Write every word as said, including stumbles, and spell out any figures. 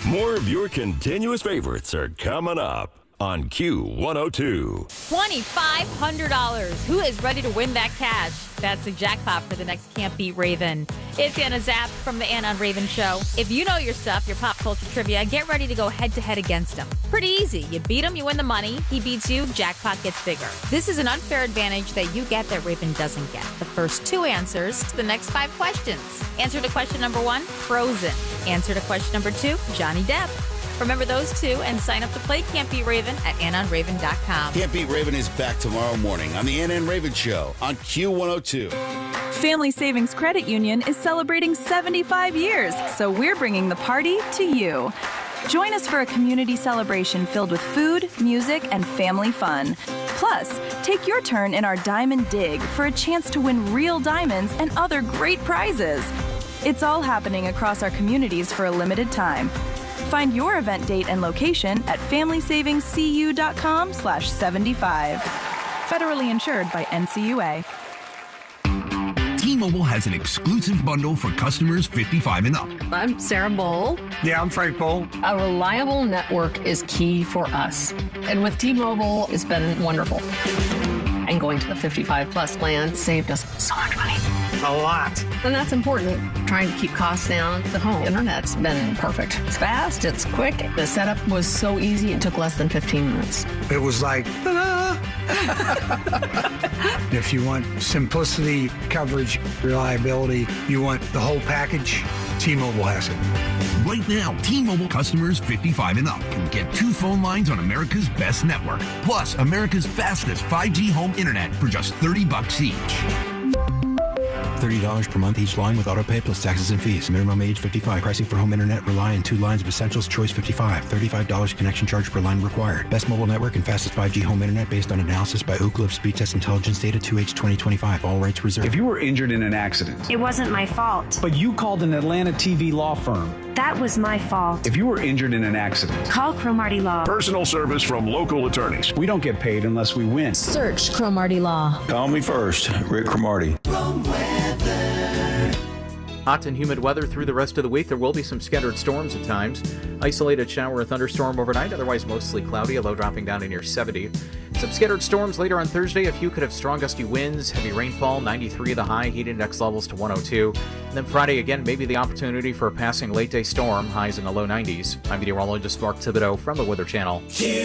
More of your continuous favorites are coming up on Q one oh two. two thousand five hundred dollars. Who is ready to win that cash? That's the jackpot for the next Can't Beat Raven. It's Anna Zapp from the Anna and Raven Show. If you know your stuff, your pop culture trivia, get ready to go head-to-head against him. Pretty easy. You beat him, you win the money. He beats you, jackpot gets bigger. This is an unfair advantage that you get that Raven doesn't get. The first two answers to the next five questions. Answer to question number one, Frozen. Answer to question number two, Johnny Depp. Remember those two and sign up to play Can't Beat Raven at anna and raven dot com. Can't Beat Raven is back tomorrow morning on the Anna and Raven Show on Q one oh two. Family Savings Credit Union is celebrating seventy-five years, so we're bringing the party to you. Join us for a community celebration filled with food, music, and family fun. Plus, take your turn in our Diamond Dig for a chance to win real diamonds and other great prizes. It's all happening across our communities for a limited time. Find your event date and location at family savings c u dot com slash seventy-five. Federally insured by N C U A. T-Mobile has an exclusive bundle for customers fifty-five and up. I'm Sarah Bowl. Yeah, I'm Frank Bowl. A reliable network is key for us. And with T-Mobile, it's been wonderful. And going to the fifty-five plus plan saved us so much money. A lot. And that's important. Trying to keep costs down. The home internet's been perfect. It's fast, it's quick. The setup was so easy, it took less than fifteen minutes. It was like, ta-da! If you want simplicity, coverage, reliability, you want the whole package, T-Mobile has it. Right now, T-Mobile customers fifty-five and up can get two phone lines on America's best network, plus America's fastest five G home internet for just thirty bucks each. thirty dollars per month each line with autopay plus taxes and fees. Minimum age fifty-five. Pricing for home internet rely on two lines of Essentials Choice fifty-five. thirty-five dollars connection charge per line required. Best mobile network and fastest five G home internet based on analysis by Ookla of Speed Test Intelligence data two H twenty twenty-five. All rights reserved. If you were injured in an accident. It wasn't my fault. But you called an Atlanta T V law firm. That was my fault. If you were injured in an accident. Call Cromartie Law. Personal service from local attorneys. We don't get paid unless we win. Search Cromartie Law. Call me first, Rick Cromartie. Hot and humid weather through the rest of the week. There will be some scattered storms at times. Isolated shower or thunderstorm overnight, otherwise mostly cloudy, a low dropping down to near seventy. Some scattered storms later on Thursday. A few could have strong gusty winds, heavy rainfall, ninety-three the high, heat index levels to one oh two. And then Friday again, maybe the opportunity for a passing late day storm, highs in the low nineties. I'm meteorologist Mark Thibodeau from the Weather Channel.